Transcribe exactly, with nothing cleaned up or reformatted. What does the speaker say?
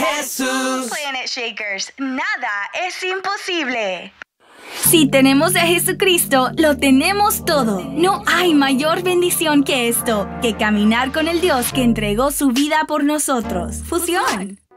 Jesús. Planet Shakers, nada es imposible. Si tenemos a Jesucristo, lo tenemos todo. No hay mayor bendición que esto, que caminar con el Dios que entregó su vida por nosotros. Fusión.